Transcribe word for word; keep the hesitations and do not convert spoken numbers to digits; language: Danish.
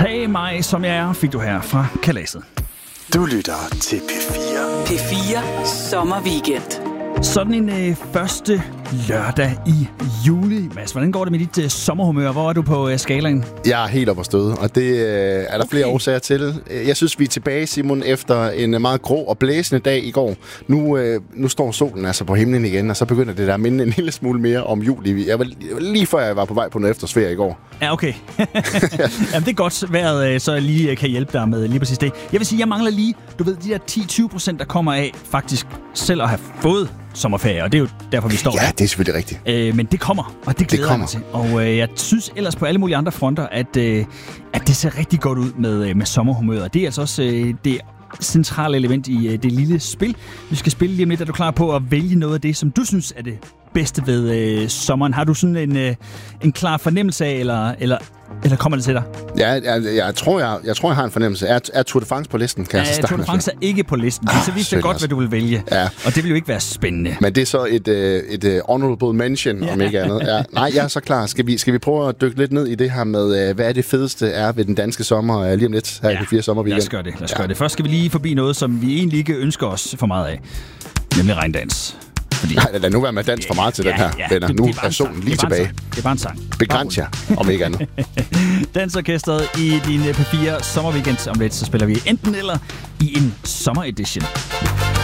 Tag mig, som jeg er, fik du her fra Kalaset. Du lytter til P fire. P fire Sommerweekend. Sådan en øh, første lørdag i juli. Mads, hvordan går det med dit øh, sommerhumør? Hvor er du på øh, skalaen? Jeg er helt oppe at støde, og det øh, er der okay. flere årsager til. Jeg synes, vi er tilbage, Simon, efter en meget grå og blæsende dag i går. Nu, øh, nu står solen altså på himlen igen, og så begynder det der at minde en lille smule mere om juli. Jeg var, jeg var lige før jeg var på vej på noget efterårsferie i går. Ja, okay. Jamen, det er godt vejret, øh, så jeg lige kan hjælpe dig med lige præcis det. Jeg vil sige, jeg mangler lige, du ved, de der ti til tyve procent, der kommer af faktisk selv at have fået sommerferie, og det er jo derfor, vi står ja, der. Ja, det er selvfølgelig rigtigt. Øh, men det kommer, og det glæder det mig til. Og øh, jeg synes ellers på alle mulige andre fronter, at, øh, at det ser rigtig godt ud med, med sommerhumøret. Det er altså også øh, det centrale element i øh, det lille spil. Vi skal spille lige om lidt. Er du klar på at vælge noget af det, som du synes er det bedste ved øh, sommeren? Har du sådan en, øh, en klar fornemmelse af, eller, eller, eller kommer det til dig? Ja, jeg, jeg, tror, jeg, jeg tror, jeg har en fornemmelse. Er, er Tour de France på listen? Kan ja, jeg så Tour de France er ikke på listen. Ah, så vidste jeg godt, hvad du vil vælge. Ja. Og det vil jo ikke være spændende. Men det er så et, et, et honorable mention, ja. Om ikke andet. Ja. Nej, jeg er så klar. Skal vi, skal vi prøve at dykke lidt ned i det her med, hvad er det fedeste er ved den danske sommer lige om lidt her ja. I P fire Sommerweekend? Lad os gøre det. Lad os ja. gøre det. Først skal vi lige forbi noget, som vi egentlig ikke ønsker os for meget af. Nemlig regndans. Fordi... Nej, lad nu være med dans for meget til ja, den her, ja, venner. Nu er, er solen lige tilbage. Det er bare en sang. Begræns jer, om ikke andet. Dansorkestret i din P fire Sommerweekend. Om lidt, så spiller vi enten eller i en sommeredition.